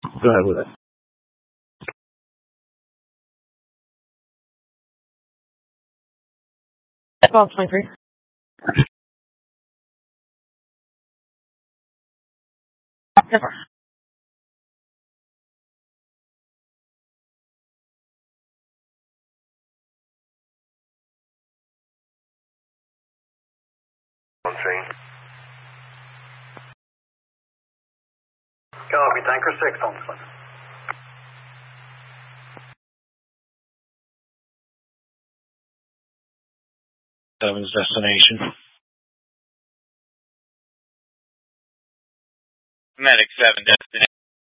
Go ahead with it. About 23. Never. Copy, Tanker 6 on foot. 7's destination. Medic 7 destination.